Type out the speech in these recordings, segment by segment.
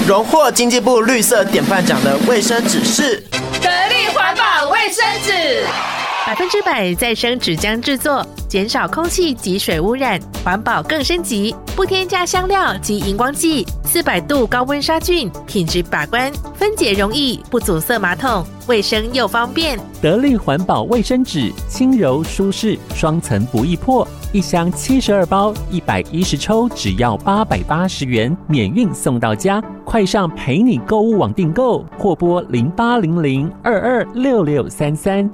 荣获经济部绿色典范奖的卫生纸是得力环保卫生纸 ，100%再生纸浆制作，减少空气及水污染，环保更升级，不添加香料及荧光剂，400度高温杀菌，品质把关，分解容易，不阻塞马桶，卫生又方便。 得力环保卫生纸，轻柔舒适，双层不易破，一箱72包，110抽，只要880元，免运送到家。快上陪你购物网订购，或拨0800226633。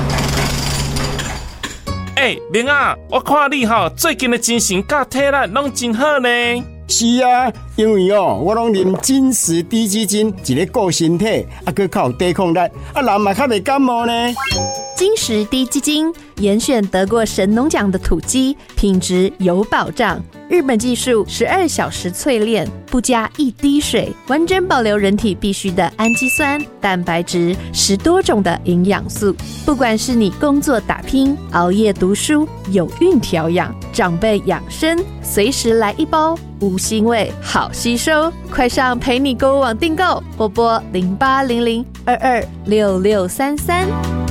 明啊，我看你最近的精神甲体力拢真好呢。 是啊，因为我拢啉金石低基金，一个顾身体，还靠抵抗力，人嘛较袂感冒呢。 金石低基金严选得过神农奖的土鸡，品质有保障。日本技术12小时淬炼，不加一滴水，完整保留人体必需的氨基酸、蛋白质，10多种的营养素。不管是你工作打拼、熬夜读书、有孕调养、长辈养生，随时来一包，无腥味，好吸收。快上陪你购物网订购，拨拨0800226633。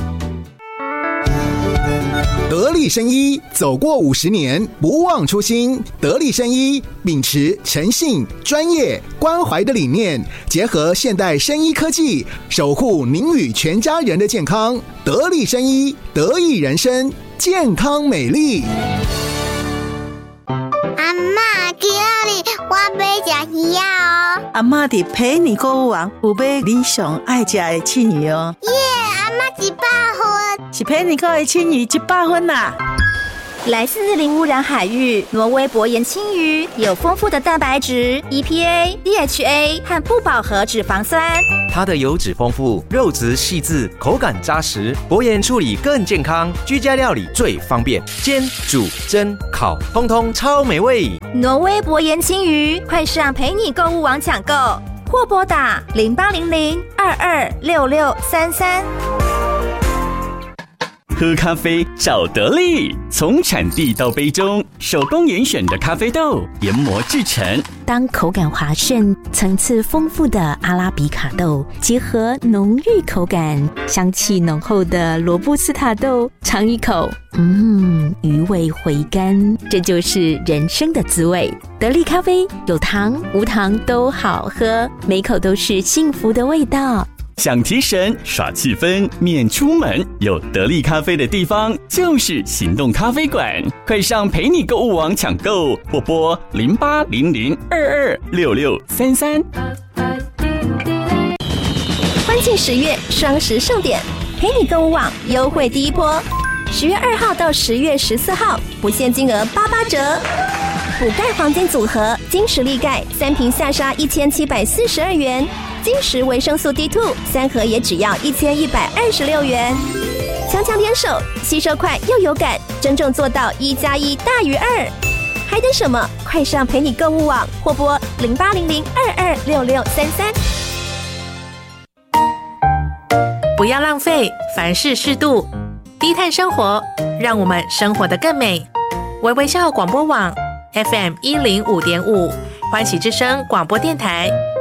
得力生医走过50年，不忘初心。得力生医秉持诚信、专业、关怀的理念，结合现代生医科技，守护您与全家人的健康。得力生医，得益人生，健康美丽。 阿嬷，今日我要吃鱼哦。 阿嬷伫陪你购物网有买你上爱吃的青鱼哦。 耶，阿嬷100分。 是陪你购的青鱼100分啦。 来自零污染海域，挪威薄盐青鱼有丰富的蛋白质、EPA、DHA 和不饱和脂肪酸。 它的油脂丰富，肉质细致，口感扎实，薄盐处理更健康，居家料理最方便，煎、煮、蒸、烤，通通超美味。 挪威薄盐青鱼，快上陪你购物网抢购，或拨打0800226633。 喝咖啡找得力，从产地到杯中，手工严选的咖啡豆研磨制成。 当口感滑顺、层次丰富的阿拉比卡豆，结合浓郁口感、香气浓厚的罗布斯塔豆，尝一口，余味回甘，这就是人生的滋味。得力咖啡有糖无糖都好喝，每口都是幸福的味道。 想提神耍气氛免出门，有得力咖啡的地方就是行动咖啡馆。快上陪你购物网抢购，或拨0800226633。 欢庆10月双十盛典，陪你购物网优惠第一波，10月2号到10月14号，不限金额88折。补钙黄金组合，金石力钙3瓶下杀1742元。金石维生素 D2 3盒也只要1126元，强强联手，吸收快又有感，真正做到1+1大于2。还等什么？快上陪你购物网，或拨0800226633。 不要浪费，凡事适度，低碳生活，让我们生活得更美。微微笑广播网 FM105.5，欢喜之声广播电台。